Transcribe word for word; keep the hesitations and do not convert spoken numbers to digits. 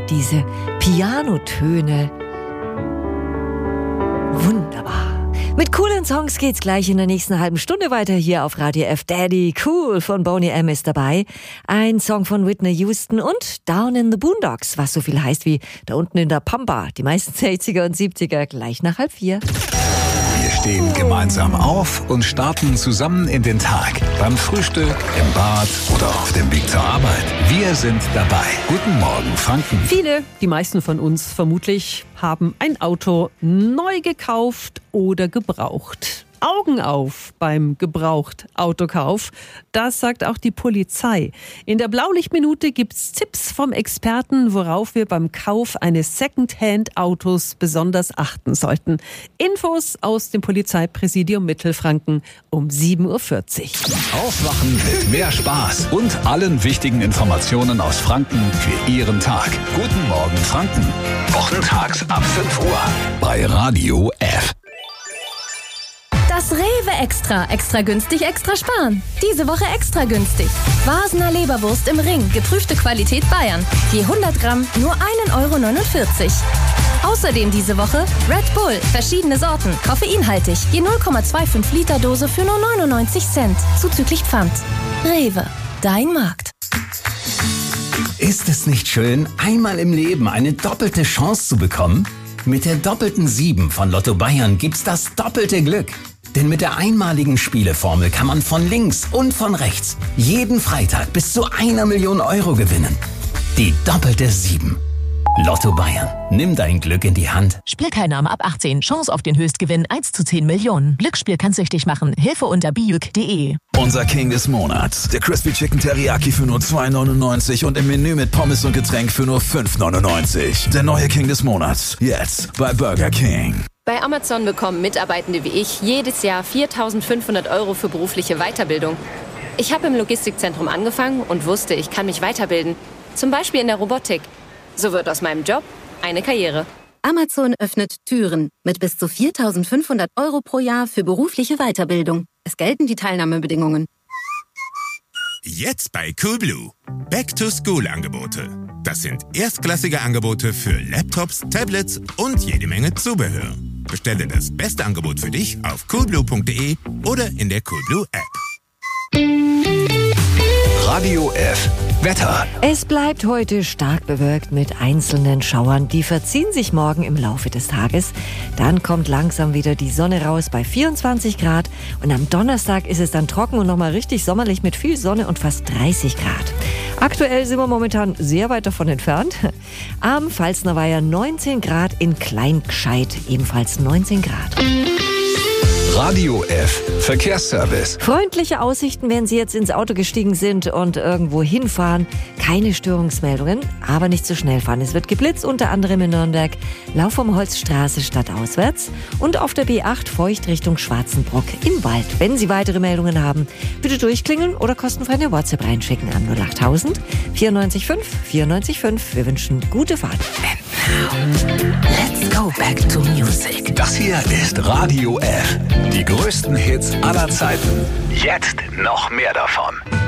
diese Pianotöne. Wunderbar. Mit coolen Songs geht's gleich in der nächsten halben Stunde weiter hier auf Radio F. Daddy Cool von Boney M. ist dabei. Ein Song von Whitney Houston und Down in the Boondocks, was so viel heißt wie da unten in der Pampa. Die meisten sechziger und siebziger gleich nach halb vier. Wir stehen gemeinsam auf und starten zusammen in den Tag. Beim Frühstück, im Bad oder auf dem Weg zur Arbeit. Wir sind dabei. Guten Morgen, Franken. Viele, die meisten von uns vermutlich, haben ein Auto neu gekauft oder gebraucht. Augen auf beim Gebraucht-Autokauf. Das sagt auch die Polizei. In der Blaulichtminute gibt's Tipps vom Experten, worauf wir beim Kauf eines Secondhand-Autos besonders achten sollten. Infos aus dem Polizeipräsidium Mittelfranken um sieben Uhr vierzig. Aufwachen mit mehr Spaß und allen wichtigen Informationen aus Franken für Ihren Tag. Guten Morgen, Franken. Wochentags ab fünf Uhr bei Radio F. Das Rewe Extra. Extra günstig, extra sparen. Diese Woche extra günstig. Vasener Leberwurst im Ring. Geprüfte Qualität Bayern. Je hundert Gramm nur ein Euro neunundvierzig. Außerdem diese Woche Red Bull. Verschiedene Sorten. Koffeinhaltig. Je null Komma fünfundzwanzig Liter Dose für nur neunundneunzig Cent. Zuzüglich Pfand. Rewe. Dein Markt. Ist es nicht schön, einmal im Leben eine doppelte Chance zu bekommen? Mit der doppelten sieben von Lotto Bayern gibt's das doppelte Glück. Denn mit der einmaligen Spieleformel kann man von links und von rechts jeden Freitag bis zu einer Million Euro gewinnen. Die doppelte sieben. Lotto Bayern. Nimm dein Glück in die Hand. Spielteilnahme ab achtzehn. Chance auf den Höchstgewinn eins zu zehn Millionen. Glücksspiel kann süchtig machen. Hilfe unter biuk punkt de. Unser King des Monats. Der Crispy Chicken Teriyaki für nur zwei neunundneunzig und im Menü mit Pommes und Getränk für nur fünf neunundneunzig. Der neue King des Monats. Jetzt bei Burger King. Bei Amazon bekommen Mitarbeitende wie ich jedes Jahr viertausendfünfhundert Euro für berufliche Weiterbildung. Ich habe im Logistikzentrum angefangen und wusste, ich kann mich weiterbilden. Zum Beispiel in der Robotik. So wird aus meinem Job eine Karriere. Amazon öffnet Türen mit bis zu viertausendfünfhundert Euro pro Jahr für berufliche Weiterbildung. Es gelten die Teilnahmebedingungen. Jetzt bei Coolblue. Back-to-School-Angebote. Das sind erstklassige Angebote für Laptops, Tablets und jede Menge Zubehör. Bestelle das beste Angebot für dich auf coolblue punkt de oder in der Coolblue-App. Radio F. Wetter. Es bleibt heute stark bewölkt mit einzelnen Schauern. Die verziehen sich morgen im Laufe des Tages. Dann kommt langsam wieder die Sonne raus bei vierundzwanzig Grad. Und am Donnerstag ist es dann trocken und nochmal richtig sommerlich mit viel Sonne und fast dreißig Grad. Aktuell sind wir momentan sehr weit davon entfernt. Am Pfalzner Weiher neunzehn Grad, in Kleingscheid ebenfalls neunzehn Grad. Radio F. Verkehrsservice. Freundliche Aussichten, wenn Sie jetzt ins Auto gestiegen sind und irgendwo hinfahren. Keine Störungsmeldungen, aber nicht zu schnell fahren. Es wird geblitzt, unter anderem in Nürnberg, Lauf vom Holzstraße stadtauswärts und auf der B acht feucht Richtung Schwarzenbruck im Wald. Wenn Sie weitere Meldungen haben, bitte durchklingeln oder kostenfrei eine WhatsApp reinschicken an null achttausend vierundneunzig fünf vierundneunzig fünf. Wir wünschen gute Fahrt. And now, let's go back to music. Das hier ist Radio F. Die größten Hits aller Zeiten. Jetzt noch mehr davon.